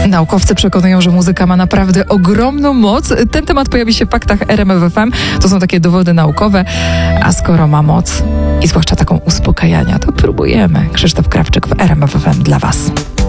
Naukowcy przekonują, że muzyka ma naprawdę ogromną moc. Ten temat pojawi się w faktach RMF FM. To są takie dowody naukowe. A skoro ma moc, i zwłaszcza taką uspokajania, to próbujemy. Krzysztof Krawczyk w RMF FM dla Was.